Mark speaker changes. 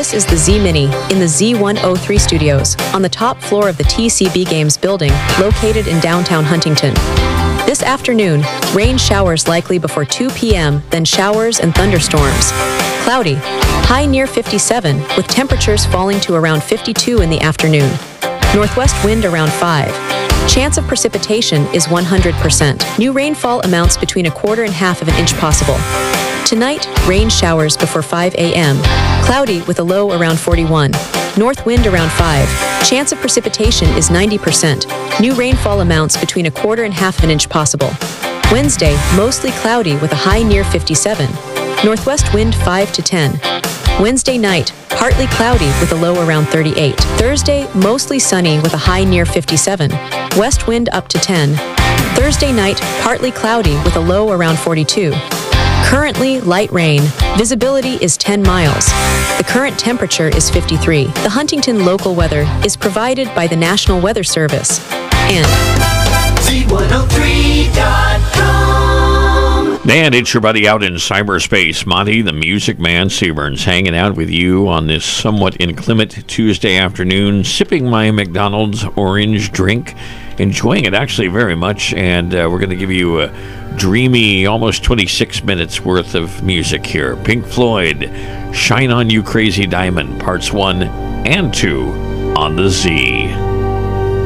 Speaker 1: This is the Z Mini in the Z103 studios on the top floor of the TCB Games building located in downtown Huntington. This afternoon, rain showers likely before 2 p.m., then showers and thunderstorms. Cloudy, high near 57, with temperatures falling to around 52 in the afternoon. Northwest wind around 5. Chance of precipitation is 100%. New rainfall amounts between 1/4 and 1/2 of an inch possible. Tonight, rain showers before 5 a.m. Cloudy with a low around 41. North wind around 5. Chance of precipitation is 90%. New rainfall amounts between 1/4 and 1/2 of an inch possible. Wednesday, mostly cloudy with a high near 57. Northwest wind 5 to 10. Wednesday night, partly cloudy with a low around 38. Thursday, mostly sunny with a high near 57. West wind up to 10. Thursday night, partly cloudy with a low around 42. Currently, light rain. Visibility is 10 miles. The current temperature is 53. The Huntington local weather is provided by the National Weather Service and
Speaker 2: Z103.com.
Speaker 3: And it's your buddy out in cyberspace, Monty, the Music Man Seaburns, hanging out with you on this somewhat inclement Tuesday afternoon, sipping my McDonald's orange drink, enjoying it actually very much, and we're going to give you a dreamy, almost 26 minutes worth of music here. Pink Floyd, Shine On You Crazy Diamond, parts 1 and 2 on the Z.